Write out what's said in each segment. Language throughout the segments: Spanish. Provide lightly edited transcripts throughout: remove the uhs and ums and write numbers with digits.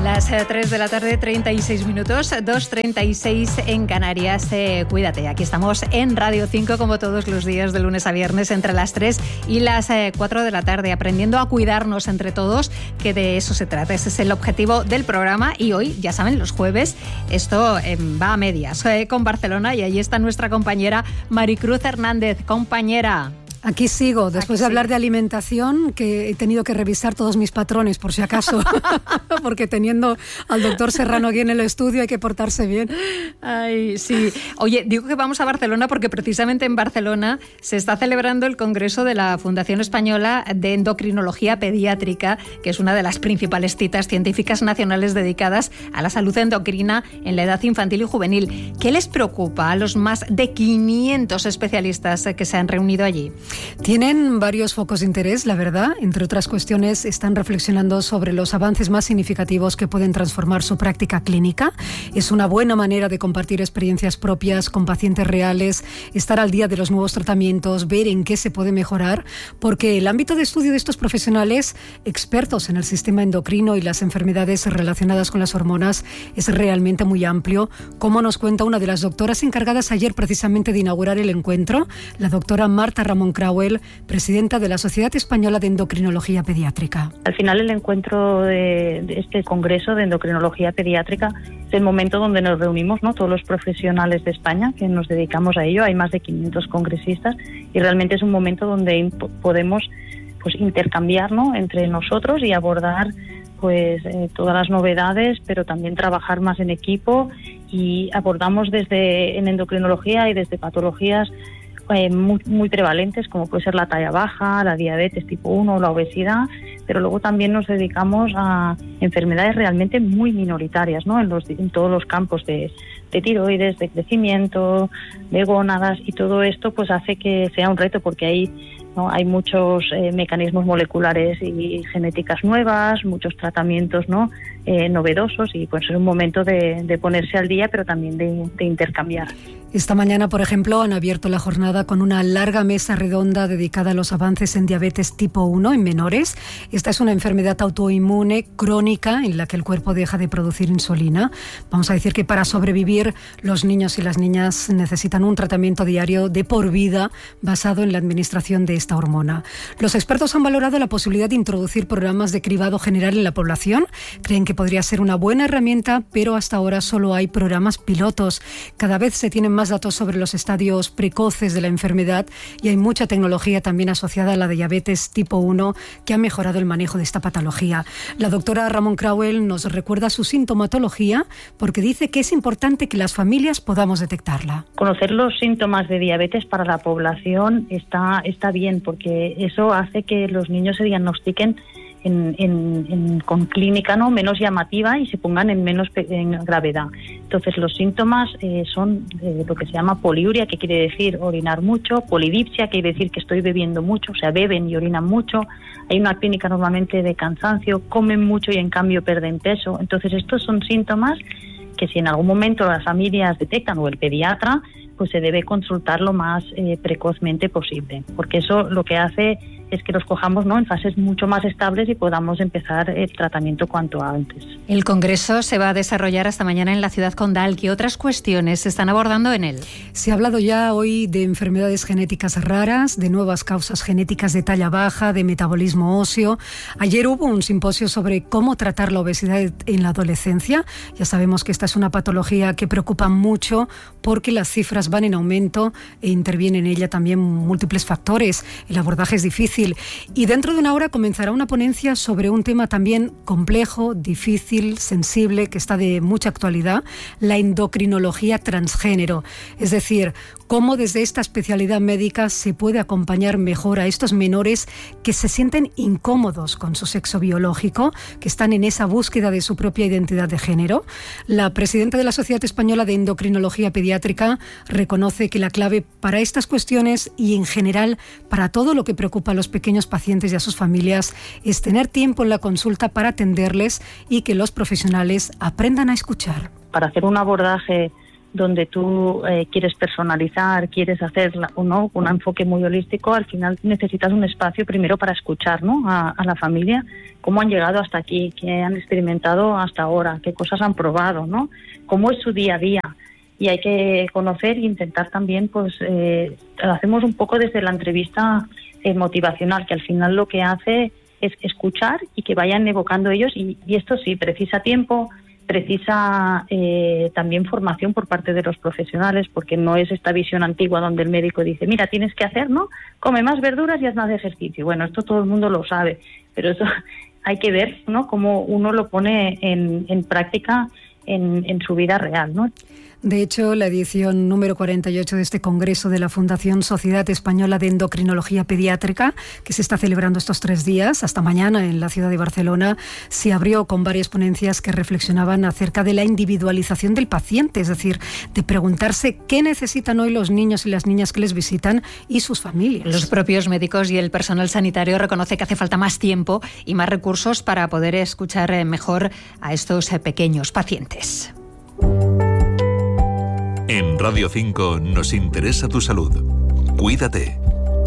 Las 3 de la tarde, 36 minutos, 2:36 en Canarias. Cuídate, aquí estamos en Radio 5 como todos los días de lunes a viernes entre las 3 y las 4 de la tarde, aprendiendo a cuidarnos entre todos, que de eso se trata. Ese es el objetivo del programa y hoy, ya saben, los jueves, esto va a medias con Barcelona y ahí está nuestra compañera Maricruz Hernández. Compañera. Aquí sigo, después de hablar de alimentación, que he tenido que revisar todos mis patrones, por si acaso, porque teniendo al doctor Serrano aquí en el estudio hay que portarse bien. Ay, sí. Oye, digo que vamos a Barcelona porque precisamente en Barcelona se está celebrando el Congreso de la Fundación Española de Endocrinología Pediátrica, que es una de las principales citas científicas nacionales dedicadas a la salud endocrina en la edad infantil y juvenil. ¿Qué les preocupa a los más de 500 especialistas que se han reunido allí? Tienen varios focos de interés, la verdad. Entre otras cuestiones, están reflexionando sobre los avances más significativos que pueden transformar su práctica clínica. Es una buena manera de compartir experiencias propias con pacientes reales, estar al día de los nuevos tratamientos, ver en qué se puede mejorar, porque el ámbito de estudio de estos profesionales, expertos en el sistema endocrino y las enfermedades relacionadas con las hormonas, es realmente muy amplio, como nos cuenta una de las doctoras encargadas ayer precisamente de inaugurar el encuentro, la doctora Marta Ramón Crauel, presidenta de la Sociedad Española de Endocrinología Pediátrica. Al final el encuentro de este Congreso de Endocrinología Pediátrica es el momento donde nos reunimos, ¿no?, todos los profesionales de España que nos dedicamos a ello. Hay más de 500 congresistas y realmente es un momento donde podemos intercambiar, ¿no?, entre nosotros y abordar todas las novedades, pero también trabajar más en equipo, y abordamos en endocrinología y desde patologías muy prevalentes, como puede ser la talla baja, la diabetes tipo 1 o la obesidad, pero luego también nos dedicamos a enfermedades realmente muy minoritarias, ¿no?, en todos los campos de tiroides, de crecimiento, de gónadas, y todo esto pues hace que sea un reto, porque hay muchos mecanismos moleculares y genéticas nuevas, muchos tratamientos, ¿no?, novedosos, y pues es un momento de ponerse al día, pero también de intercambiar. Esta mañana, por ejemplo, han abierto la jornada con una larga mesa redonda dedicada a los avances en diabetes tipo 1 en menores. Esta es una enfermedad autoinmune crónica en la que el cuerpo deja de producir insulina. Vamos a decir que para sobrevivir, los niños y las niñas necesitan un tratamiento diario de por vida basado en la administración de esta hormona. Los expertos han valorado la posibilidad de introducir programas de cribado general en la población. Creen que podría ser una buena herramienta, pero hasta ahora solo hay programas pilotos. Cada vez se tienen más datos sobre los estadios precoces de la enfermedad y hay mucha tecnología también asociada a la diabetes tipo 1 que ha mejorado el manejo de esta patología. La doctora Ramón Crauel nos recuerda su sintomatología porque dice que es importante que las familias podamos detectarla. Conocer los síntomas de diabetes para la población está bien, porque eso hace que los niños se diagnostiquen con clínica, ¿no?, menos llamativa, y se pongan en gravedad. Entonces los síntomas son lo que se llama poliuria, que quiere decir orinar mucho; polidipsia, que quiere decir que estoy bebiendo mucho, o sea, beben y orinan mucho. Hay una clínica normalmente de cansancio, comen mucho y en cambio pierden peso. Entonces estos son síntomas que, si en algún momento las familias detectan, o el pediatra, pues se debe consultar lo más precozmente posible, porque eso lo que hace es que los cojamos, ¿no?, en fases mucho más estables y podamos empezar el tratamiento cuanto antes. El Congreso se va a desarrollar hasta mañana en la ciudad condal. ¿Qué otras cuestiones se están abordando en él? Se ha hablado ya hoy de enfermedades genéticas raras, de nuevas causas genéticas de talla baja, de metabolismo óseo. Ayer hubo un simposio sobre cómo tratar la obesidad en la adolescencia. Ya sabemos que esta es una patología que preocupa mucho porque las cifras van en aumento e intervienen en ella también múltiples factores. El abordaje es difícil. Y dentro de una hora comenzará una ponencia sobre un tema también complejo, difícil, sensible, que está de mucha actualidad: la endocrinología transgénero. Es decir, cómo desde esta especialidad médica se puede acompañar mejor a estos menores que se sienten incómodos con su sexo biológico, que están en esa búsqueda de su propia identidad de género. La presidenta de la Sociedad Española de Endocrinología Pediátrica reconoce que la clave para estas cuestiones, y en general para todo lo que preocupa a los pequeños pacientes y a sus familias, es tener tiempo en la consulta para atenderles y que los profesionales aprendan a escuchar. Para hacer un abordaje donde tú quieres personalizar, quieres hacer un enfoque muy holístico, al final necesitas un espacio primero para escuchar, ¿no?, a la familia, cómo han llegado hasta aquí, qué han experimentado hasta ahora, qué cosas han probado, ¿no?, cómo es su día a día. Y hay que conocer e intentar también, pues, lo hacemos un poco desde la entrevista motivacional, que al final lo que hace es escuchar y que vayan evocando ellos, y esto sí, precisa tiempo, precisa también formación por parte de los profesionales, porque no es esta visión antigua donde el médico dice, mira, tienes que hacer, ¿no?, come más verduras y haz más ejercicio. Bueno, esto todo el mundo lo sabe, pero eso hay que ver, ¿no?, cómo uno lo pone en práctica en su vida real, ¿no? De hecho, la edición número 48 de este Congreso de la Fundación Sociedad Española de Endocrinología Pediátrica, que se está celebrando estos 3 días, hasta mañana en la ciudad de Barcelona, se abrió con varias ponencias que reflexionaban acerca de la individualización del paciente, es decir, de preguntarse qué necesitan hoy los niños y las niñas que les visitan y sus familias. Los propios médicos y el personal sanitario reconoce que hace falta más tiempo y más recursos para poder escuchar mejor a estos pequeños pacientes. En Radio 5 nos interesa tu salud. Cuídate.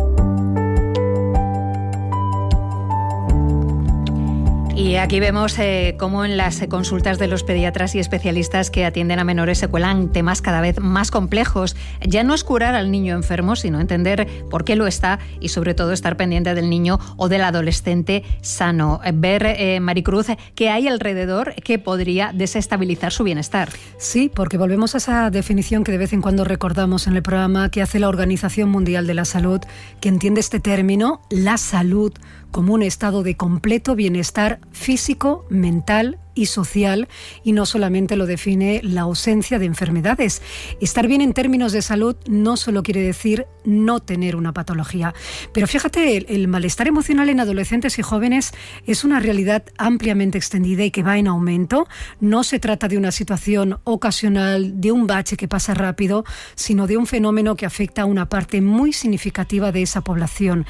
Y aquí vemos cómo en las consultas de los pediatras y especialistas que atienden a menores se cuelan temas cada vez más complejos. Ya no es curar al niño enfermo, sino entender por qué lo está y sobre todo estar pendiente del niño o del adolescente sano. Ver, Maricruz, qué hay alrededor que podría desestabilizar su bienestar. Sí, porque volvemos a esa definición que de vez en cuando recordamos en el programa que hace la Organización Mundial de la Salud, que entiende este término, la salud, como un estado de completo bienestar físico, mental y social, y no solamente lo define la ausencia de enfermedades. Estar bien en términos de salud no solo quiere decir no tener una patología. Pero fíjate, el malestar emocional en adolescentes y jóvenes es una realidad ampliamente extendida y que va en aumento. No se trata de una situación ocasional, de un bache que pasa rápido, sino de un fenómeno que afecta a una parte muy significativa de esa población.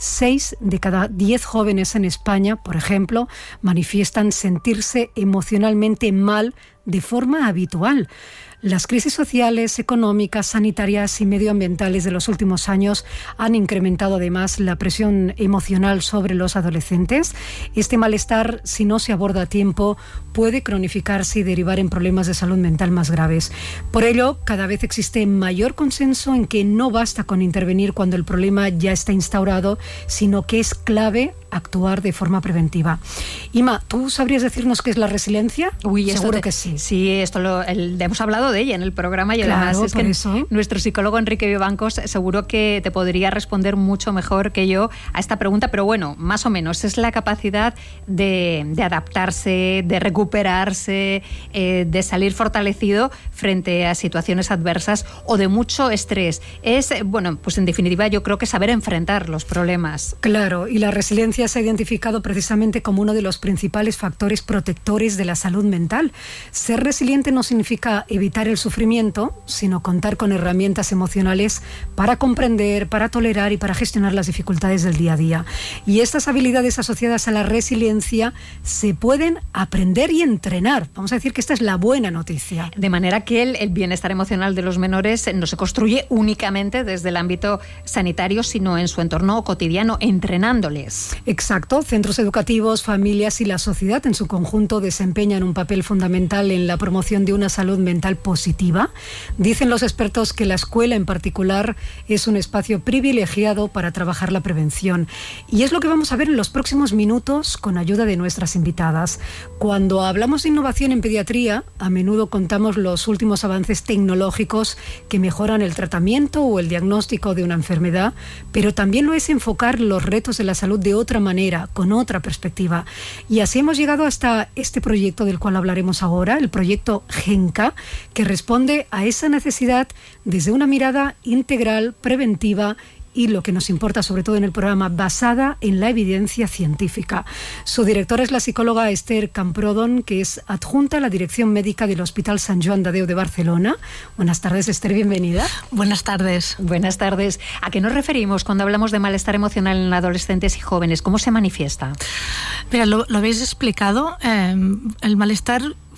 6 de cada 10 jóvenes en España, por ejemplo, manifiestan sentirse emocionalmente mal de forma habitual. Las crisis sociales, económicas, sanitarias y medioambientales de los últimos años han incrementado además la presión emocional sobre los adolescentes. Este malestar, si no se aborda a tiempo, puede cronificarse y derivar en problemas de salud mental más graves. Por ello, cada vez existe mayor consenso en que no basta con intervenir cuando el problema ya está instaurado, sino que es clave actuar de forma preventiva. Ima, ¿tú sabrías decirnos qué es la resiliencia? Seguro que sí. Sí, esto hemos hablado de ella en el programa y claro, además es que eso. Nuestro psicólogo Enrique Vivancos seguro que te podría responder mucho mejor que yo a esta pregunta, pero bueno, más o menos es la capacidad de adaptarse, de recuperarse, de salir fortalecido frente a situaciones adversas o de mucho estrés. Es, bueno, pues en definitiva yo creo que saber enfrentar los problemas. Claro, y la resiliencia se ha identificado precisamente como uno de los principales factores protectores de la salud mental. Ser resiliente no significa evitar el sufrimiento, sino contar con herramientas emocionales para comprender, para tolerar y para gestionar las dificultades del día a día. Y estas habilidades asociadas a la resiliencia se pueden aprender y entrenar. Vamos a decir que esta es la buena noticia. De manera que el bienestar emocional de los menores no se construye únicamente desde el ámbito sanitario, sino en su entorno cotidiano, entrenándoles. Exacto. Centros educativos, familias y la sociedad en su conjunto desempeñan un papel fundamental en la promoción de una salud mental positiva. Dicen los expertos que la escuela en particular es un espacio privilegiado para trabajar la prevención. Y es lo que vamos a ver en los próximos minutos con ayuda de nuestras invitadas. Cuando hablamos de innovación en pediatría, a menudo contamos los últimos avances tecnológicos que mejoran el tratamiento o el diagnóstico de una enfermedad, pero también lo es enfocar los retos de la salud de otra manera, con otra perspectiva. Y así hemos llegado hasta este proyecto del cual hablaremos ahora, el proyecto GENCA, que responde a esa necesidad desde una mirada integral, preventiva y, lo que nos importa sobre todo en el programa, basada en la evidencia científica. Su directora es la psicóloga Esther Camprodon, que es adjunta a la Dirección Médica del Hospital Sant Joan de Déu de Barcelona. Buenas tardes, Esther, bienvenida. Buenas tardes. Buenas tardes. ¿A qué nos referimos cuando hablamos de malestar emocional en adolescentes y jóvenes? ¿Cómo se manifiesta? Mira, lo habéis explicado. El malestar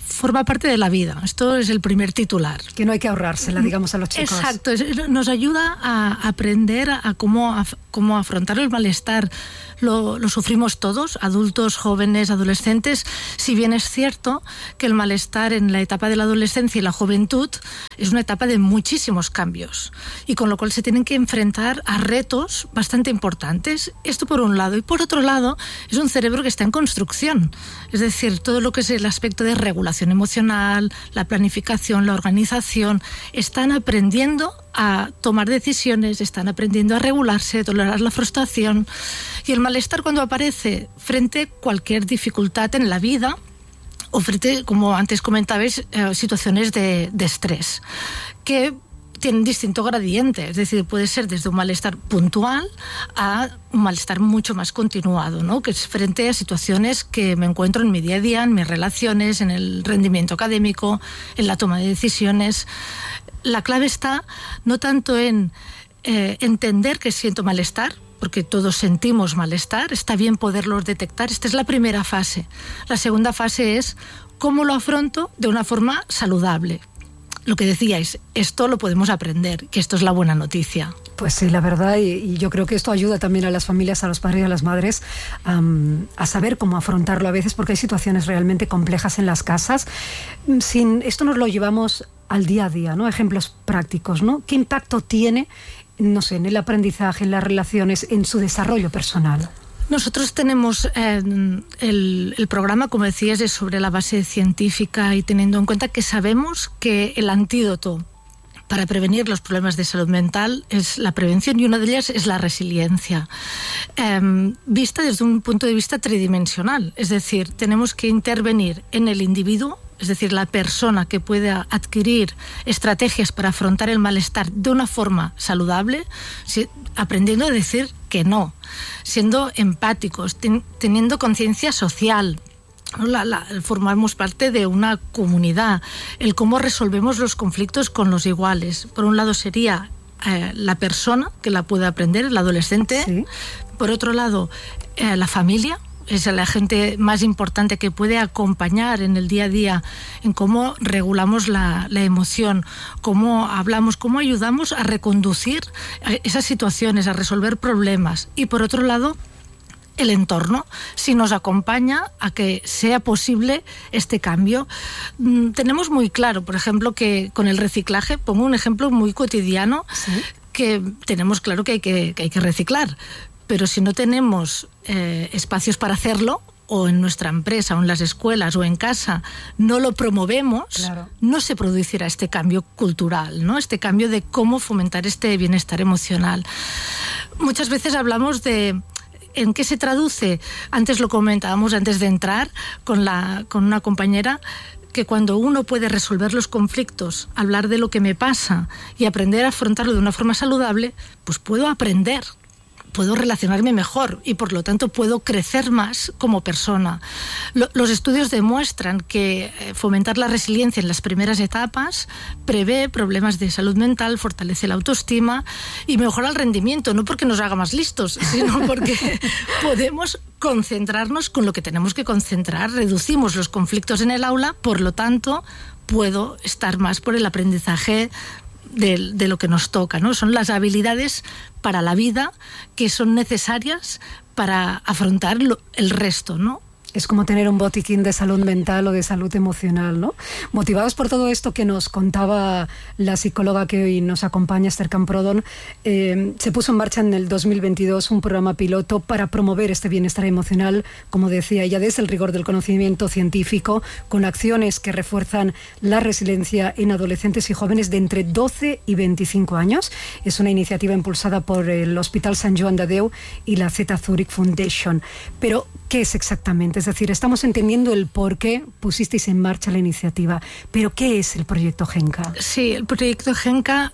forma parte de la vida. Esto es el primer titular. Que no hay que ahorrársela, digamos, a los chicos. Exacto, nos ayuda a aprender a cómo afrontar el malestar. Lo sufrimos todos, adultos, jóvenes, adolescentes, si bien es cierto que el malestar en la etapa de la adolescencia y la juventud es una etapa de muchísimos cambios, y con lo cual se tienen que enfrentar a retos bastante importantes. Esto por un lado. Y por otro lado, es un cerebro que está en construcción. Es decir, todo lo que es el aspecto de regulación emocional, la planificación, la organización, están aprendiendo a tomar decisiones, están aprendiendo a regularse, a tolerar la frustración. Y el malestar, cuando aparece frente a cualquier dificultad en la vida o frente, como antes comentabais, situaciones de estrés, que tienen distinto gradiente. Es decir, puede ser desde un malestar puntual a un malestar mucho más continuado, ¿no? Que es frente a situaciones que me encuentro en mi día a día, en mis relaciones, en el rendimiento académico, en la toma de decisiones. La clave está no tanto en entender que siento malestar, porque todos sentimos malestar, está bien poderlos detectar. Esta es la primera fase. La segunda fase es cómo lo afronto de una forma saludable. Lo que decíais, esto lo podemos aprender, que esto es la buena noticia. Pues sí, la verdad, y yo creo que esto ayuda también a las familias, a los padres y a las madres a saber cómo afrontarlo a veces, porque hay situaciones realmente complejas en las casas. Esto nos lo llevamos al día a día, ¿no? Ejemplos prácticos, ¿no? ¿Qué impacto tiene, no sé, en el aprendizaje, en las relaciones, en su desarrollo personal? Nosotros tenemos el programa, como decías, es sobre la base científica, y teniendo en cuenta que sabemos que el antídoto para prevenir los problemas de salud mental es la prevención, y una de ellas es la resiliencia, vista desde un punto de vista tridimensional. Es decir, tenemos que intervenir en el individuo, es decir, la persona que pueda adquirir estrategias para afrontar el malestar de una forma saludable, aprendiendo a decir que no, siendo empáticos, teniendo conciencia social. Formamos parte de una comunidad, el cómo resolvemos los conflictos con los iguales. Por un lado sería la persona que la puede aprender, el adolescente. Sí. Por otro lado, la familia. Es la gente más importante que puede acompañar en el día a día en cómo regulamos la emoción, cómo hablamos, cómo ayudamos a reconducir esas situaciones, a resolver problemas. Y por otro lado, el entorno, si nos acompaña a que sea posible este cambio. Tenemos muy claro, por ejemplo, que con el reciclaje, pongo un ejemplo muy cotidiano, ¿sí? Que tenemos claro que hay que reciclar. Pero si no tenemos espacios para hacerlo, o en nuestra empresa, o en las escuelas, o en casa, no lo promovemos, claro, no se producirá este cambio cultural, ¿no? Este cambio de cómo fomentar este bienestar emocional. Muchas veces hablamos de ¿en qué se traduce? Antes lo comentábamos, antes de entrar con una compañera, que cuando uno puede resolver los conflictos, hablar de lo que me pasa y aprender a afrontarlo de una forma saludable, pues puedo aprender, puedo relacionarme mejor y por lo tanto puedo crecer más como persona. Los estudios demuestran que fomentar la resiliencia en las primeras etapas prevé problemas de salud mental, fortalece la autoestima y mejora el rendimiento, no porque nos haga más listos, sino porque podemos concentrarnos con lo que tenemos que concentrar, reducimos los conflictos en el aula, por lo tanto puedo estar más por el aprendizaje de lo que nos toca, ¿no? Son las habilidades para la vida que son necesarias para afrontar el resto, ¿no? Es como tener un botiquín de salud mental o de salud emocional, ¿no? Motivados por todo esto que nos contaba la psicóloga que hoy nos acompaña, Esther Camprodon, se puso en marcha en el 2022 un programa piloto para promover este bienestar emocional, como decía ella, desde el rigor del conocimiento científico, con acciones que refuerzan la resiliencia en adolescentes y jóvenes de entre 12 y 25 años. Es una iniciativa impulsada por el Hospital Sant Joan de Déu y la Z Zurich Foundation. Pero, ¿qué es exactamente? Es decir, estamos entendiendo el por qué pusisteis en marcha la iniciativa, pero ¿qué es el proyecto GENCA? Sí, el proyecto GENCA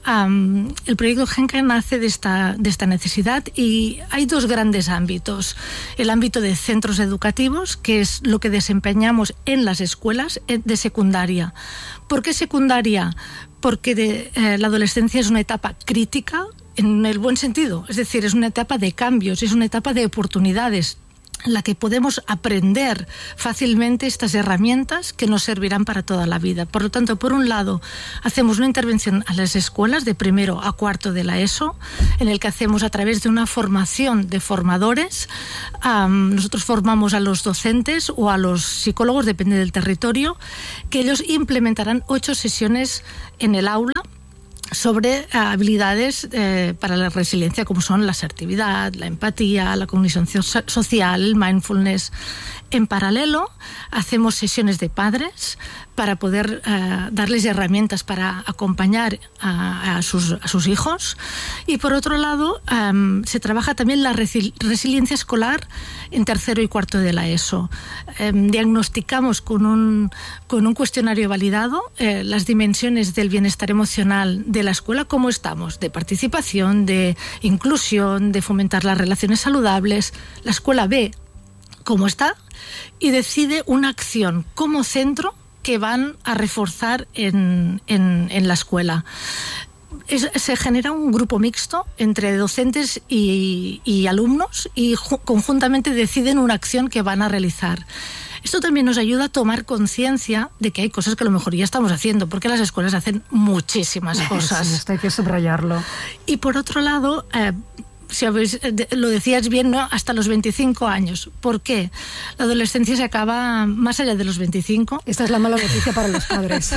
nace de esta necesidad y hay dos grandes ámbitos. El ámbito de centros educativos, que es lo que desempeñamos en las escuelas de secundaria. ¿Por qué secundaria? Porque la adolescencia es una etapa crítica en el buen sentido, es decir, es una etapa de cambios, es una etapa de oportunidades. en la que podemos aprender fácilmente estas herramientas que nos servirán para toda la vida. Por lo tanto, por un lado, hacemos una intervención a las escuelas de primero a cuarto de la ESO, en el que hacemos a través de una formación de formadores. Nosotros formamos a los docentes o a los psicólogos, depende del territorio, que ellos implementarán 8 sesiones en el aula sobre habilidades para la resiliencia, como son la asertividad, la empatía, la cognición social, el mindfulness. En paralelo, hacemos sesiones de padres para poder darles herramientas para acompañar a sus hijos. Y por otro lado, se trabaja también la resiliencia escolar en tercero y cuarto de la ESO. Diagnosticamos con un cuestionario validado las dimensiones del bienestar emocional de la escuela, cómo estamos, de participación, de inclusión, de fomentar las relaciones saludables. La escuela ve cómo está y decide una acción como centro que van a reforzar en la escuela. Se genera un grupo mixto entre docentes y alumnos y conjuntamente deciden una acción que van a realizar. Esto también nos ayuda a tomar conciencia de que hay cosas que a lo mejor ya estamos haciendo, porque las escuelas hacen muchísimas cosas. Sí, esto hay que subrayarlo. Y por otro lado, si lo decías bien, ¿no? Hasta los 25 años. ¿Por qué? La adolescencia se acaba más allá de los 25. Esta es la mala noticia para los padres.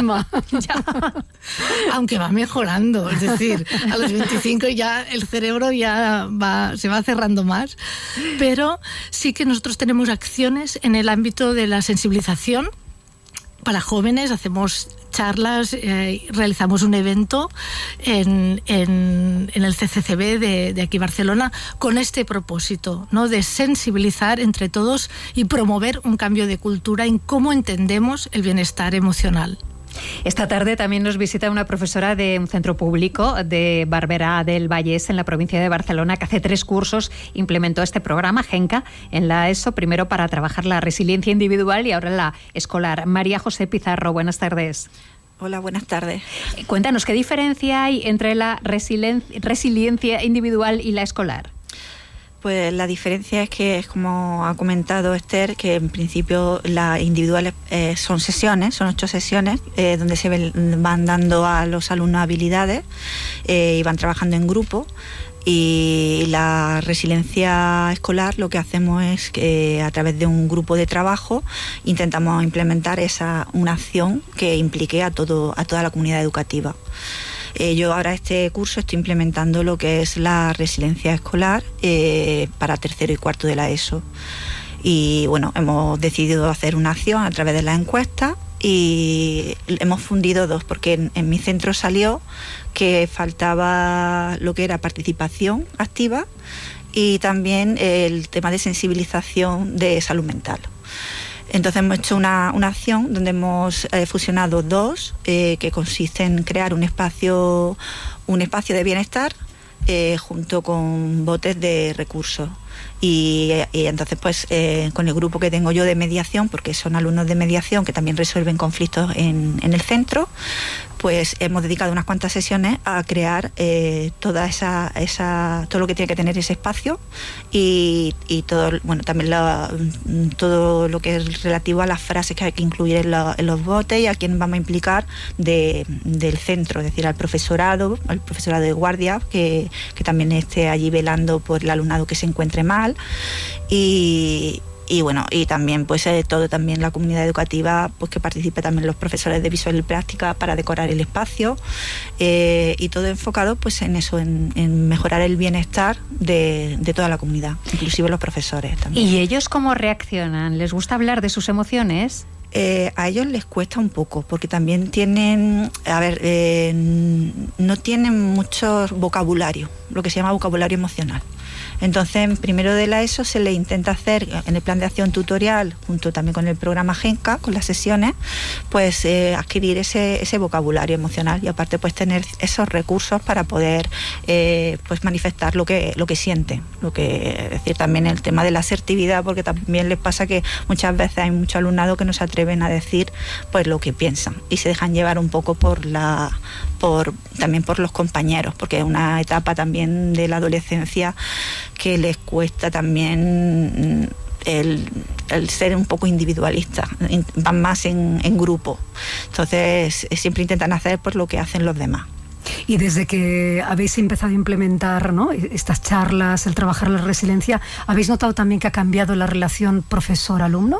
Aunque va mejorando, es decir, a los 25 ya el cerebro ya se va cerrando más. Pero sí que nosotros tenemos acciones en el ámbito de la sensibilización para jóvenes. Hacemos charlas, realizamos un evento en el CCCB de aquí Barcelona con este propósito, ¿no? De sensibilizar entre todos y promover un cambio de cultura en cómo entendemos el bienestar emocional. Esta tarde también nos visita una profesora de un centro público de Barberà del Vallès, en la provincia de Barcelona, que hace 3 cursos implementó este programa GENCA en la ESO, primero para trabajar la resiliencia individual y ahora la escolar. María José Pizarro, buenas tardes. Hola, buenas tardes. Cuéntanos, ¿qué diferencia hay entre la resiliencia individual y la escolar? Pues la diferencia es que, como ha comentado Esther, que en principio las individuales son sesiones, son 8 sesiones, donde se van dando a los alumnos habilidades y van trabajando en grupo. Y la resiliencia escolar lo que hacemos es que a través de un grupo de trabajo intentamos implementar una acción que implique a toda la comunidad educativa. Yo ahora este curso estoy implementando lo que es la resiliencia escolar para tercero y cuarto de la ESO. Y bueno, hemos decidido hacer una acción a través de la encuesta y hemos fundido 2, porque en mi centro salió que faltaba lo que era participación activa y también el tema de sensibilización de salud mental. Entonces hemos hecho una acción donde hemos fusionado 2 que consiste en crear un espacio de bienestar junto con botes de recursos. Y entonces pues con el grupo que tengo yo de mediación, porque son alumnos de mediación que también resuelven conflictos en el centro, pues hemos dedicado unas cuantas sesiones a crear todo lo que tiene que tener ese espacio y todo, bueno, también todo lo que es relativo a las frases que hay que incluir en los botes y a quién vamos a implicar del centro, es decir, al profesorado de guardia que también esté allí velando por el alumnado que se encuentre mal y bueno, y también pues también la comunidad educativa, pues que participe también los profesores de visual y práctica para decorar el espacio y todo enfocado pues en eso, en mejorar el bienestar de toda la comunidad, inclusive los profesores también. ¿Y ellos cómo reaccionan? ¿Les gusta hablar de sus emociones? A ellos les cuesta un poco, porque también tienen, no tienen mucho vocabulario, lo que se llama vocabulario emocional. Entonces, en primero de la ESO se le intenta hacer, en el plan de acción tutorial, junto también con el programa GENCA, con las sesiones, pues adquirir ese vocabulario emocional y aparte pues tener esos recursos para poder pues manifestar lo que sienten. Es decir, también el tema de la asertividad, porque también les pasa que muchas veces hay mucho alumnado que no se atreven a decir pues lo que piensan y se dejan llevar un poco también por los compañeros, porque es una etapa también de la adolescencia que les cuesta también el ser un poco individualista, van más en grupo. Entonces siempre intentan hacer pues lo que hacen los demás. Y desde que habéis empezado a implementar, ¿no?, estas charlas, el trabajar la resiliencia, ¿habéis notado también que ha cambiado la relación profesor-alumno?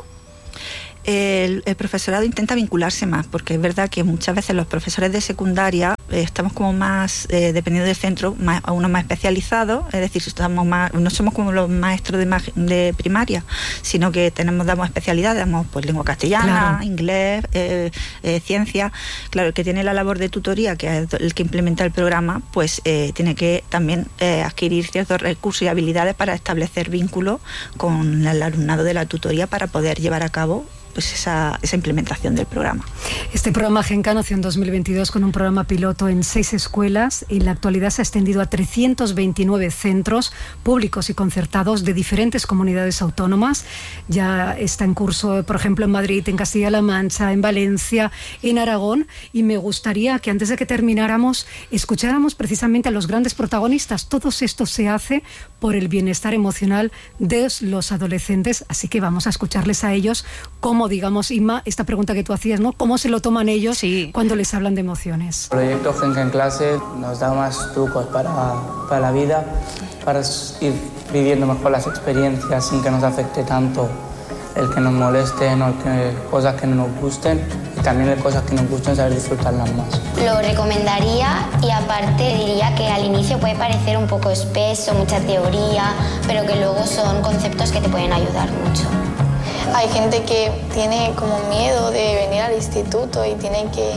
El profesorado intenta vincularse más, porque es verdad que muchas veces los profesores de secundaria estamos como más, dependiendo del centro, a uno más especializado, es decir, no somos como los maestros de primaria, sino que damos especialidades, damos pues lengua castellana, claro, inglés, ciencia. Claro, el que tiene la labor de tutoría, que es el que implementa el programa, pues tiene que también adquirir ciertos recursos y habilidades para establecer vínculos con el alumnado de la tutoría para poder llevar a cabo pues esa implementación del programa. Este programa GENCA nació en 2022 con un programa piloto en 6 escuelas. En la actualidad se ha extendido a 329 centros públicos y concertados de diferentes comunidades autónomas. Ya está en curso, por ejemplo, en Madrid, en Castilla-La Mancha, en Valencia, en Aragón. Y me gustaría que antes de que termináramos escucháramos precisamente a los grandes protagonistas. Todo esto se hace por el bienestar emocional de los adolescentes. Así que vamos a escucharles a ellos cómo, digamos, Inma, esta pregunta que tú hacías, ¿no? ¿Cómo se lo toman ellos cuando les hablan de emociones? El proyecto GENCA en clase nos da más trucos para la vida, para ir viviendo mejor las experiencias sin que nos afecte tanto el que nos molesten o cosas que no nos gusten, y también de cosas que nos gusten saber disfrutarlas más. Lo recomendaría, y aparte diría que al inicio puede parecer un poco espeso, mucha teoría, pero que luego son conceptos que te pueden ayudar mucho. Hay gente que tiene como miedo de venir al instituto y tiene que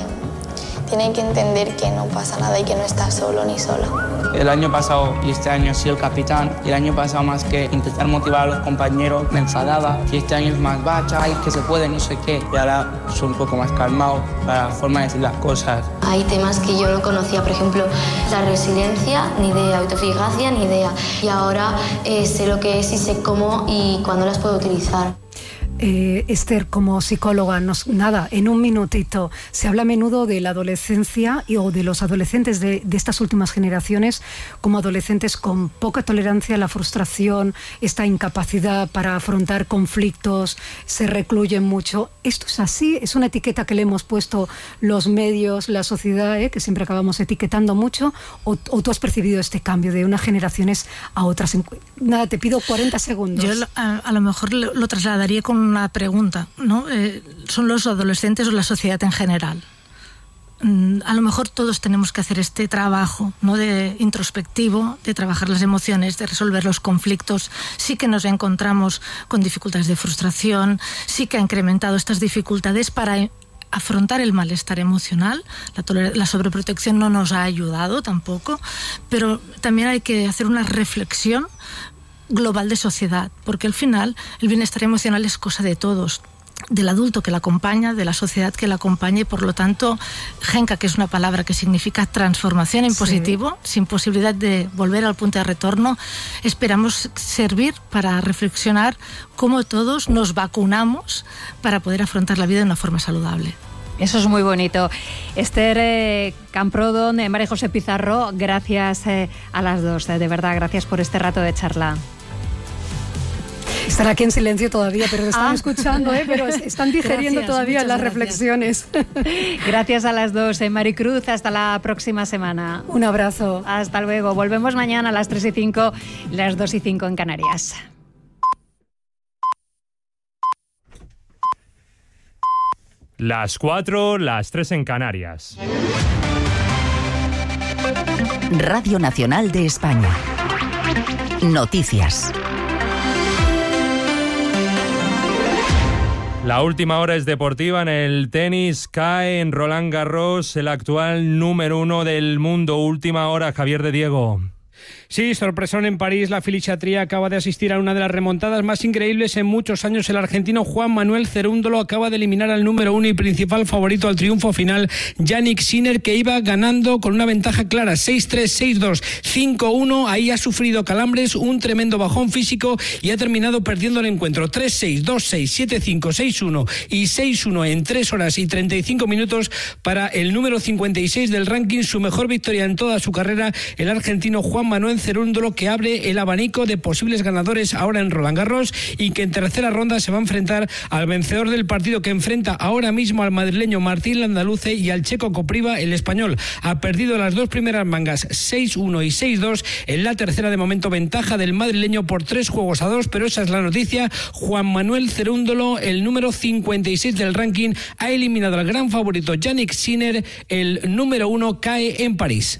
entender que no pasa nada y que no está solo ni sola. El año pasado y este año he sido el capitán, y el año pasado más que intentar motivar a los compañeros me enfadaba, y este año es más bacha, ay, que se puede, no sé qué, y ahora soy un poco más calmado para la forma de decir las cosas. Hay temas que yo no conocía, por ejemplo, la resiliencia, ni de autoeficacia, ni idea, y ahora sé lo que es y sé cómo y cuándo las puedo utilizar. Esther, como psicóloga, en un minutito, se habla a menudo de la adolescencia o de los adolescentes de estas últimas generaciones como adolescentes con poca tolerancia a la frustración, esta incapacidad para afrontar conflictos, se recluyen mucho. ¿Esto es así? ¿Es una etiqueta que le hemos puesto los medios, la sociedad, que siempre acabamos etiquetando mucho? ¿O tú has percibido este cambio de unas generaciones a otras? Nada, te pido 40 segundos. Yo a lo mejor lo trasladaría con una pregunta, ¿no? ¿Son los adolescentes o la sociedad en general? A lo mejor todos tenemos que hacer este trabajo, ¿no?, de introspectivo, de trabajar las emociones, de resolver los conflictos. Sí que nos encontramos con dificultades de frustración, sí que ha incrementado estas dificultades para afrontar el malestar emocional. La sobreprotección no nos ha ayudado tampoco, pero también hay que hacer una reflexión global de sociedad, porque al final el bienestar emocional es cosa de todos, del adulto que la acompaña, de la sociedad que la acompaña, y por lo tanto GENCA, que es una palabra que significa transformación en positivo, sin posibilidad de volver al punto de retorno, esperamos servir para reflexionar cómo todos nos vacunamos para poder afrontar la vida de una forma saludable. Eso es muy bonito. Esther Camprodon, María José Pizarro, gracias a las dos, de verdad, gracias por este rato de charla. Están aquí en silencio todavía, pero están escuchando, pero están digeriendo todavía las reflexiones. Gracias a las dos, Maricruz, hasta la próxima semana. Un abrazo. Hasta luego. Volvemos mañana a las 3:05, las 2:05 en Canarias. Las 4, las 3 en Canarias. Radio Nacional de España. Noticias. La última hora es deportiva. En el tenis cae en Roland Garros el actual número 1 del mundo. Última hora, Javier de Diego. Sí, sorpresón en París. La filichatría acaba de asistir a una de las remontadas más increíbles en muchos años. El argentino Juan Manuel Cerúndolo acaba de eliminar al número 1 y principal favorito al triunfo final, Jannik Sinner, que iba ganando con una ventaja clara, 6-3, 6-2, 5-1. Ahí ha sufrido calambres, un tremendo bajón físico y ha terminado perdiendo el encuentro. 3-6, 2-6, 7-5, 6-1 y 6-1 en 3 horas y 35 minutos para el número 56 del ranking. Su mejor victoria en toda su carrera, el argentino Juan Manuel Manuel Cerúndolo, que abre el abanico de posibles ganadores ahora en Roland Garros y que en tercera ronda se va a enfrentar al vencedor del partido que enfrenta ahora mismo al madrileño Martín Landaluce y al checo Kopriva, el español. Ha perdido las dos primeras mangas 6-1 y 6-2. En la tercera, de momento, ventaja del madrileño por 3-2, pero esa es la noticia. Juan Manuel Cerúndolo, el número 56 del ranking, ha eliminado al gran favorito Jannik Sinner. El número 1 cae en París.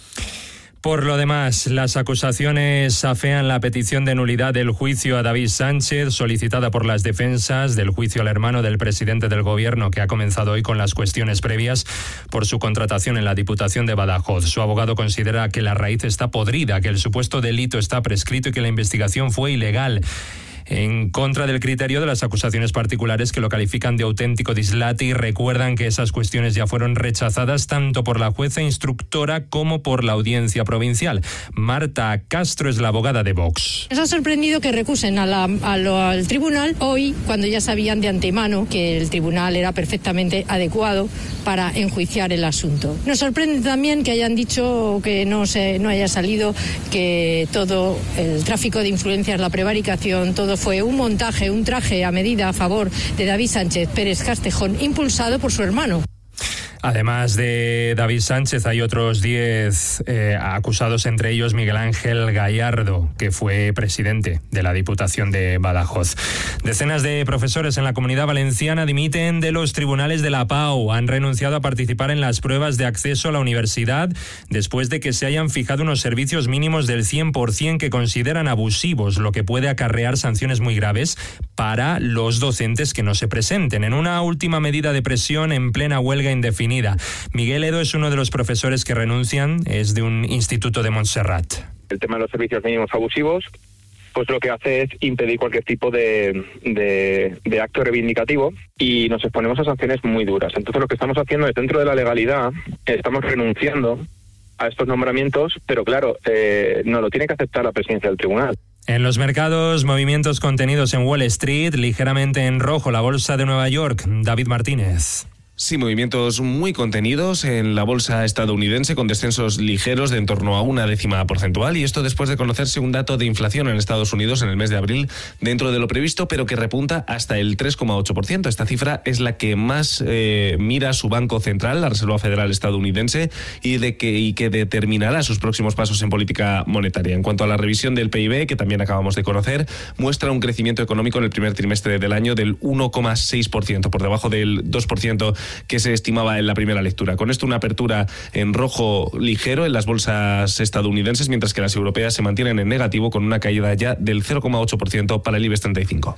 Por lo demás, las acusaciones afean la petición de nulidad del juicio a David Sánchez, solicitada por las defensas del juicio al hermano del presidente del Gobierno, que ha comenzado hoy con las cuestiones previas por su contratación en la Diputación de Badajoz. Su abogado considera que la raíz está podrida, que el supuesto delito está prescrito y que la investigación fue ilegal. En contra del criterio de las acusaciones particulares, que lo califican de auténtico dislate y recuerdan que esas cuestiones ya fueron rechazadas tanto por la jueza instructora como por la audiencia provincial. Marta Castro es la abogada de Vox. Nos ha sorprendido que recusen al tribunal hoy, cuando ya sabían de antemano que el tribunal era perfectamente adecuado para enjuiciar el asunto. Nos sorprende también que hayan dicho que no haya salido, que todo el tráfico de influencias, la prevaricación, todo fue un montaje, un traje a medida a favor de David Sánchez Pérez Castejón, impulsado por su hermano. Además de David Sánchez, hay otros 10 acusados, entre ellos Miguel Ángel Gallardo, que fue presidente de la Diputación de Badajoz. Decenas de profesores en la Comunidad Valenciana dimiten de los tribunales de la PAU. Han renunciado a participar en las pruebas de acceso a la universidad después de que se hayan fijado unos servicios mínimos del 100% que consideran abusivos, lo que puede acarrear sanciones muy graves para los docentes que no se presenten. En una última medida de presión en plena huelga indefinida. Miguel Edo es uno de los profesores que renuncian, es de un instituto de Montserrat. El tema de los servicios mínimos abusivos, pues lo que hace es impedir cualquier tipo de acto reivindicativo y nos exponemos a sanciones muy duras. Entonces lo que estamos haciendo es, dentro de la legalidad, estamos renunciando a estos nombramientos, pero claro, no lo tiene que aceptar la presidencia del tribunal. En los mercados, movimientos contenidos en Wall Street, ligeramente en rojo la bolsa de Nueva York. David Martínez. Sí, movimientos muy contenidos en la bolsa estadounidense, con descensos ligeros de en torno a 0,1 porcentual, y esto después de conocerse un dato de inflación en Estados Unidos en el mes de abril dentro de lo previsto, pero que repunta hasta el 3,8%. Esta cifra es la que más mira su Banco Central, la Reserva Federal estadounidense, y que determinará sus próximos pasos en política monetaria. En cuanto a la revisión del PIB, que también acabamos de conocer, muestra un crecimiento económico en el primer trimestre del año del 1,6%, por debajo del 2% que se estimaba en la primera lectura. Con esto, una apertura en rojo ligero en las bolsas estadounidenses, mientras que las europeas se mantienen en negativo, con una caída ya del 0,8% para el IBEX 35.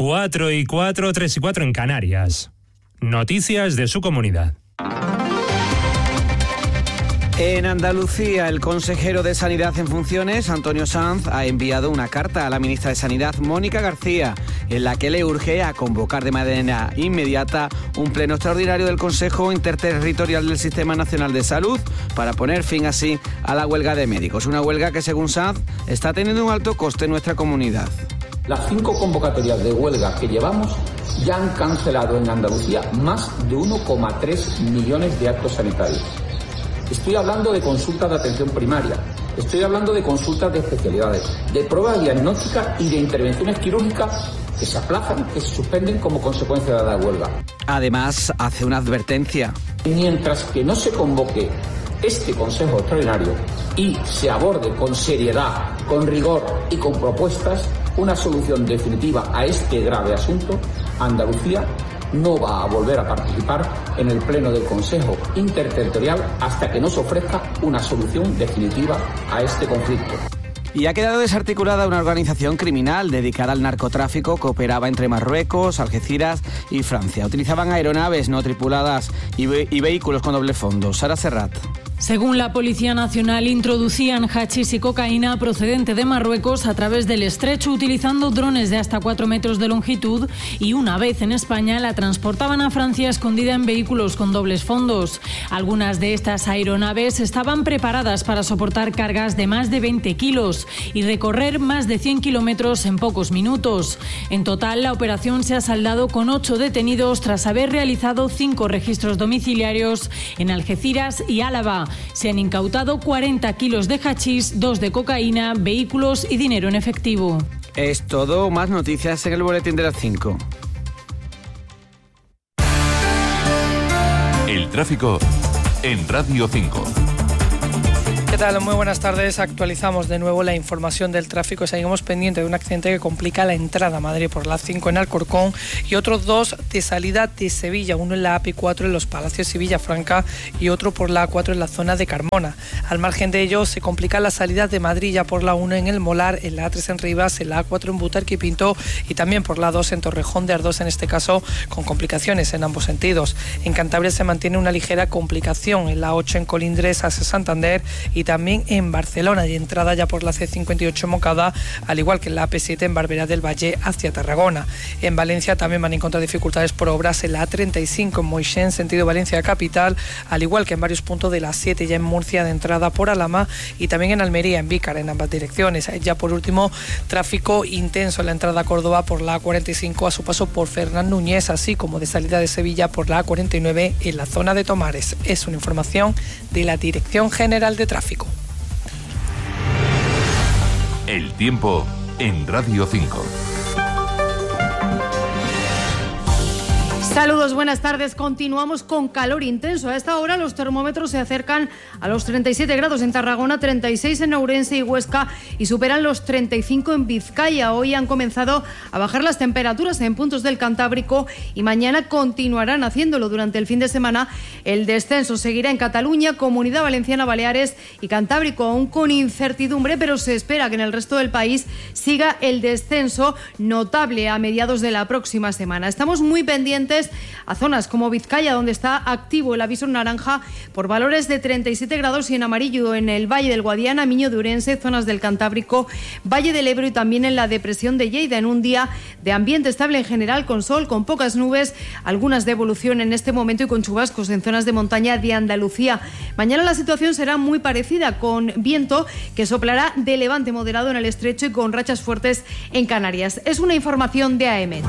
4:04, 3:04 en Canarias. Noticias de su comunidad. En Andalucía, el consejero de Sanidad en funciones, Antonio Sanz, ha enviado una carta a la ministra de Sanidad, Mónica García, en la que le urge a convocar de manera inmediata un pleno extraordinario del Consejo Interterritorial del Sistema Nacional de Salud para poner fin así a la huelga de médicos. Una huelga que, según Sanz, está teniendo un alto coste en nuestra comunidad. Las 5 convocatorias de huelga que llevamos ya han cancelado en Andalucía más de 1,3 millones de actos sanitarios. Estoy hablando de consultas de atención primaria, estoy hablando de consultas de especialidades, de pruebas diagnósticas y de intervenciones quirúrgicas que se aplazan, que se suspenden como consecuencia de la huelga. Además, hace una advertencia. Mientras que no se convoque este Consejo Extraordinario y se aborde con seriedad, con rigor y con propuestas una solución definitiva a este grave asunto, Andalucía no va a volver a participar en el pleno del Consejo Interterritorial hasta que nos ofrezca una solución definitiva a este conflicto. Y ha quedado desarticulada una organización criminal dedicada al narcotráfico que operaba entre Marruecos, Algeciras y Francia. Utilizaban aeronaves no tripuladas y vehículos con doble fondo. Sara Serrat. Según la Policía Nacional, introducían hachís y cocaína procedente de Marruecos a través del estrecho utilizando drones de hasta 4 metros de longitud, y una vez en España la transportaban a Francia escondida en vehículos con dobles fondos. Algunas de estas aeronaves estaban preparadas para soportar cargas de más de 20 kilos y recorrer más de 100 kilómetros en pocos minutos. En total, la operación se ha saldado con 8 detenidos tras haber realizado 5 registros domiciliarios en Algeciras y Álava. Se han incautado 40 kilos de hachís, 2 de cocaína, vehículos y dinero en efectivo. Es todo, más noticias en el boletín de las 5. El tráfico en Radio 5. ¿Qué tal? Muy buenas tardes. Actualizamos de nuevo la información del tráfico. Seguimos pendiente de un accidente que complica la entrada a Madrid por la 5 en Alcorcón y otros 2 de salida de Sevilla, uno en la AP4 en Los Palacios y Villafranca y otro por la A4 en la zona de Carmona. Al margen de ello, se complican las salidas de Madrid ya por la 1 en El Molar, en la A3 en Rivas, en la A4 en Butarque y Pinto y también por la 2 en Torrejón de Ardoz, en este caso con complicaciones en ambos sentidos. En Cantabria se mantiene una ligera complicación en la 8 en Colindres hacia Santander y también en Barcelona y entrada ya por la C58 en Moncada, al igual que en la AP7 en Barberá del Valle hacia Tarragona. En Valencia también van a encontrar dificultades por obras en la A35 en Moixent, sentido Valencia capital, al igual que en varios puntos de la 7 ya en Murcia de entrada por Alhama y también en Almería, en Vícar, en ambas direcciones. Ya por último, tráfico intenso en la entrada a Córdoba por la A45 a su paso por Fernán Núñez, así como de salida de Sevilla por la A49 en la zona de Tomares. Es una información de la Dirección General de Tráfico. El tiempo en Radio 5. Saludos, buenas tardes. Continuamos con calor intenso. A esta hora los termómetros se acercan a los 37 grados en Tarragona, 36 en Ourense y Huesca y superan los 35 en Vizcaya. Hoy han comenzado a bajar las temperaturas en puntos del Cantábrico y mañana continuarán haciéndolo. Durante el fin de semana el descenso seguirá en Cataluña, Comunidad Valenciana, Baleares y Cantábrico, aún con incertidumbre, pero se espera que en el resto del país siga el descenso notable a mediados de la próxima semana. Estamos muy pendientes a zonas como Vizcaya, donde está activo el aviso naranja por valores de 37 grados y en amarillo en el Valle del Guadiana, Miño de Urense, zonas del Cantábrico, Valle del Ebro y también en la depresión de Lleida, en un día de ambiente estable en general, con sol, con pocas nubes, algunas de evolución en este momento y con chubascos en zonas de montaña de Andalucía. Mañana la situación será muy parecida, con viento que soplará de levante moderado en el estrecho y con rachas fuertes en Canarias. Es una información de AEMET.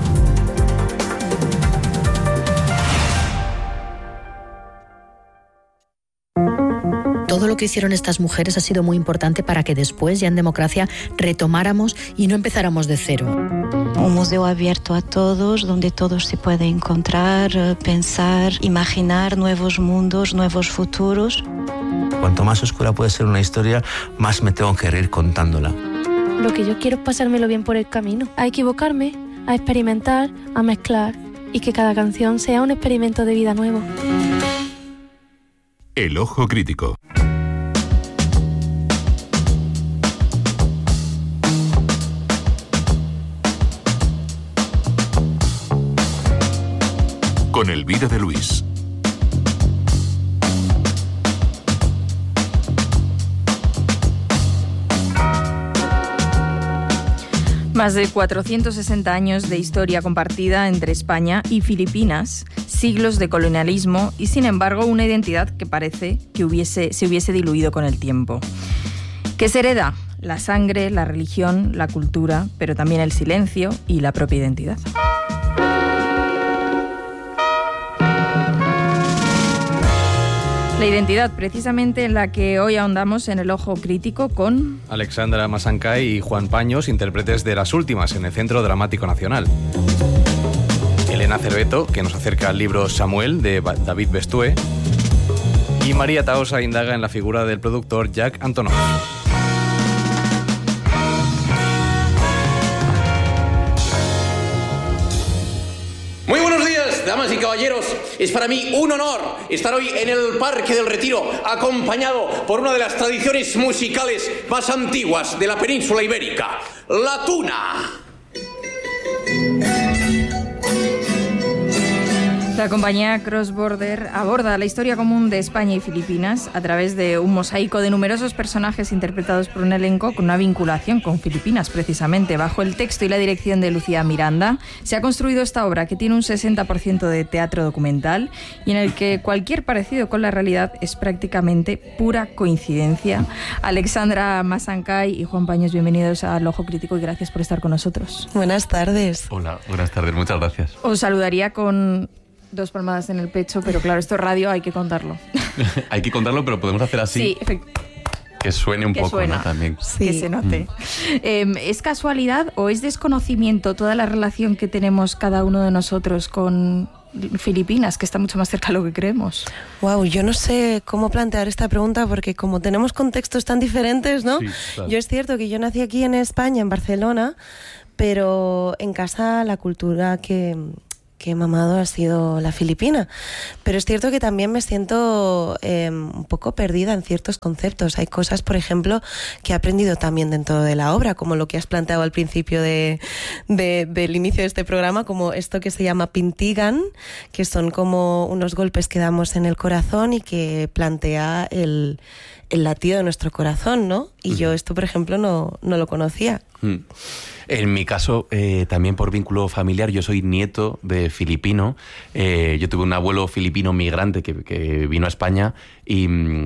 Todo lo que hicieron estas mujeres ha sido muy importante para que después, ya en democracia, retomáramos y no empezáramos de cero. Un museo abierto a todos, donde todos se pueden encontrar, pensar, imaginar nuevos mundos, nuevos futuros. Cuanto más oscura puede ser una historia, más me tengo que reír contándola. Lo que yo quiero es pasármelo bien por el camino, a equivocarme, a experimentar, a mezclar y que cada canción sea un experimento de vida nuevo. El ojo crítico. Con Elvira de Luis. Más de 460 años de historia compartida entre España y Filipinas, siglos de colonialismo y, sin embargo, una identidad que parece que se hubiese diluido con el tiempo. ¿Qué se hereda? La sangre, la religión, la cultura, pero también el silencio y la propia identidad. La identidad, precisamente, en la que hoy ahondamos en el ojo crítico con Alexandra Masancay y Juan Paños, intérpretes de Las Últimas en el Centro Dramático Nacional. Elena Cerveto, que nos acerca al libro Samuel de David Bestúe. Y María Taosa indaga en la figura del productor Jack Antonoff. Muy buenos días, damas y caballeros. Es para mí un honor estar hoy en el Parque del Retiro, acompañado por una de las tradiciones musicales más antiguas de la península ibérica, la tuna. La compañía Cross Border aborda la historia común de España y Filipinas a través de un mosaico de numerosos personajes interpretados por un elenco con una vinculación con Filipinas, precisamente. Bajo el texto y la dirección de Lucía Miranda, se ha construido esta obra que tiene un 60% de teatro documental y en el que cualquier parecido con la realidad es prácticamente pura coincidencia. Alexandra Masancay y Juan Paños, bienvenidos al Ojo Crítico y gracias por estar con nosotros. Buenas tardes. Hola, buenas tardes, muchas gracias. Os saludaría con 2 palmadas en el pecho, pero claro, esto es radio, hay que contarlo. Hay que contarlo, pero podemos hacer así. Sí, que suene un que poco, suena, ¿no? También. Sí. Que se note. ¿Es casualidad o es desconocimiento toda la relación que tenemos cada uno de nosotros con Filipinas, que está mucho más cerca de lo que creemos? Wow, yo no sé cómo plantear esta pregunta porque como tenemos contextos tan diferentes, ¿no? Sí, claro. Yo es cierto que yo nací aquí en España, en Barcelona, pero en casa la cultura que he mamado ha sido la filipina. Pero es cierto que también me siento un poco perdida en ciertos conceptos. Hay cosas, por ejemplo, que he aprendido también dentro de la obra, como lo que has planteado al principio del inicio de este programa, como esto que se llama pintigan, que son como unos golpes que damos en el corazón y que plantea el latido de nuestro corazón, ¿no? Y yo esto, por ejemplo, no lo conocía. En mi caso, también por vínculo familiar, yo soy nieto de filipino. Yo tuve un abuelo filipino migrante que vino a España y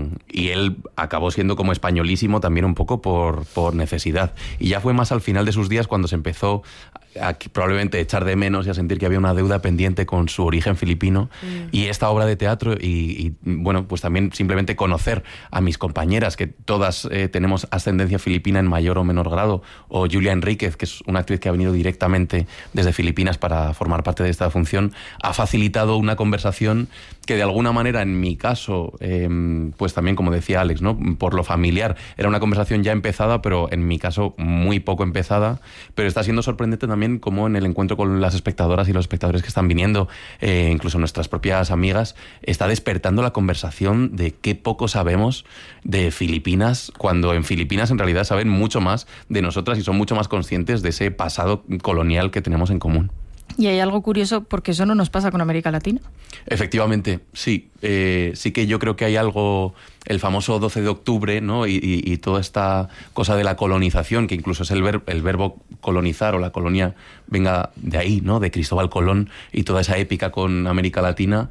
él acabó siendo como españolísimo también un poco por necesidad. Y ya fue más al final de sus días cuando se empezó a probablemente echar de menos y a sentir que había una deuda pendiente con su origen filipino. Y esta obra de teatro y bueno, pues también simplemente conocer a mis compañeras, que todas tenemos ascendencia filipina en mayor o menor grado, o Julia Enríquez, que es una actriz que ha venido directamente desde Filipinas para formar parte de esta función, ha facilitado una conversación que de alguna manera, en mi caso, pues también, como decía Alex, ¿no? Por lo familiar, era una conversación ya empezada, pero en mi caso muy poco empezada, pero está siendo sorprendente también como en el encuentro con las espectadoras y los espectadores que están viniendo, incluso nuestras propias amigas, está despertando la conversación de qué poco sabemos de Filipinas, cuando en Filipinas en realidad saben mucho más de nosotras y son mucho más conscientes de ese pasado colonial que tenemos en común. Y hay algo curioso, porque eso no nos pasa con América Latina. Efectivamente, sí. Sí que yo creo que hay algo, el famoso 12 de octubre, ¿no? Y toda esta cosa de la colonización, que incluso es el verbo colonizar o la colonia venga de ahí, ¿no? De Cristóbal Colón y toda esa épica con América Latina.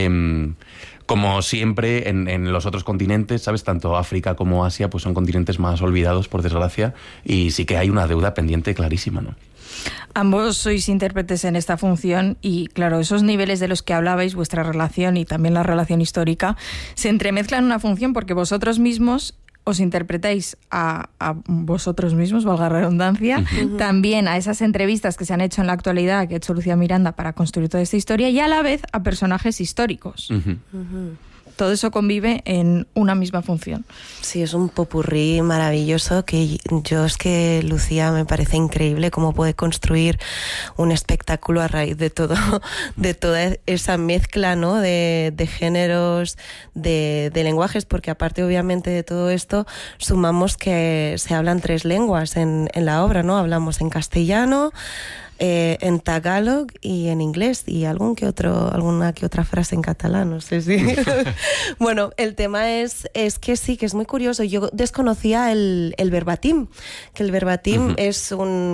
Como siempre en los otros continentes, ¿sabes? Tanto África como Asia, pues son continentes más olvidados, por desgracia, y sí que hay una deuda pendiente clarísima, ¿no? Ambos sois intérpretes en esta función y, claro, esos niveles de los que hablabais, vuestra relación y también la relación histórica, se entremezclan en una función porque vosotros mismos os interpretáis a vosotros mismos, valga la redundancia, también a esas entrevistas que se han hecho en la actualidad, que ha hecho Lucía Miranda para construir toda esta historia, y a la vez a personajes históricos. Todo eso convive en una misma función. Sí, es un popurrí maravilloso que es que Lucía me parece increíble cómo puede construir un espectáculo a raíz de todo, de toda esa mezcla, ¿no? de géneros, de lenguajes, porque aparte obviamente de todo esto sumamos que se hablan 3 lenguas en la obra, ¿no? Hablamos en castellano, en tagalog y en inglés, y alguna que otra frase en catalán, no sé si. Bueno, el tema es que sí, que es muy curioso. Yo desconocía el verbatim, que el verbatim es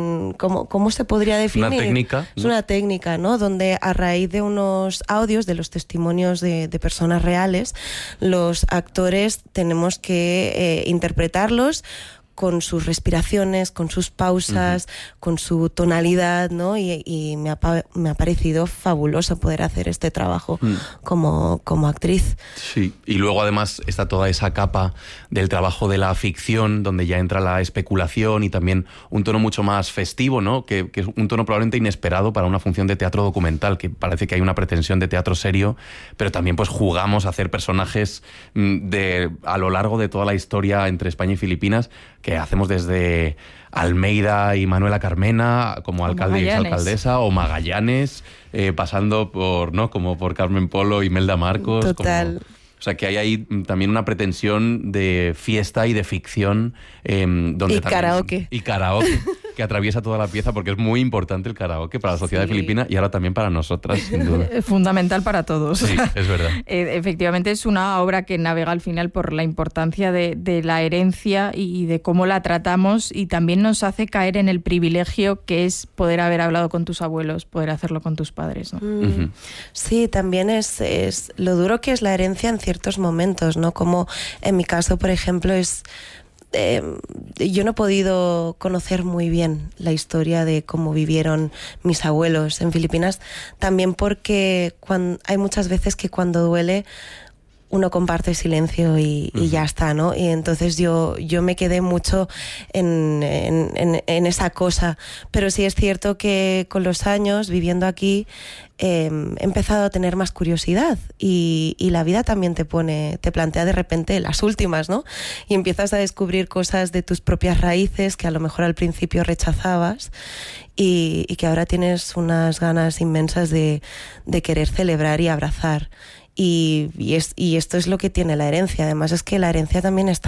¿cómo se podría definir? Una técnica. Es una técnica, ¿no? Donde a raíz de unos audios, de los testimonios de personas reales, los actores tenemos que interpretarlos con sus respiraciones, con sus pausas, con su tonalidad, ¿no? Y me ha parecido fabuloso poder hacer este trabajo como actriz. Sí, y luego además está toda esa capa del trabajo de la ficción, donde ya entra la especulación y también un tono mucho más festivo, ¿no? Que es un tono probablemente inesperado para una función de teatro documental, que parece que hay una pretensión de teatro serio, pero también pues jugamos a hacer personajes a lo largo de toda la historia entre España y Filipinas, que hacemos desde Almeida y Manuela Carmena como alcalde y exalcaldesa, o Magallanes, pasando por, ¿no? como por Carmen Polo y Imelda Marcos. Total. O sea, que hay ahí también una pretensión de fiesta y de ficción. Donde y karaoke. Y karaoke, que atraviesa toda la pieza, porque es muy importante el karaoke para la sociedad filipina y ahora también para nosotras, sin duda. Fundamental para todos. Sí, es verdad. Efectivamente es una obra que navega al final por la importancia de la herencia y de cómo la tratamos, y también nos hace caer en el privilegio que es poder haber hablado con tus abuelos, poder hacerlo con tus padres, ¿no? Sí, también es lo duro que es la herencia en ciertos momentos, ¿no? Como en mi caso, por ejemplo, yo no he podido conocer muy bien la historia de cómo vivieron mis abuelos en Filipinas, también porque hay muchas veces que cuando duele uno comparte silencio y ya está, ¿no? Y entonces yo me quedé mucho en esa cosa. Pero sí es cierto que con los años, viviendo aquí, he empezado a tener más curiosidad y la vida también te plantea de repente las últimas, ¿no? Y empiezas a descubrir cosas de tus propias raíces que a lo mejor al principio rechazabas y que ahora tienes unas ganas inmensas de querer celebrar y abrazar. Y esto es lo que tiene la herencia. Además es que la herencia también está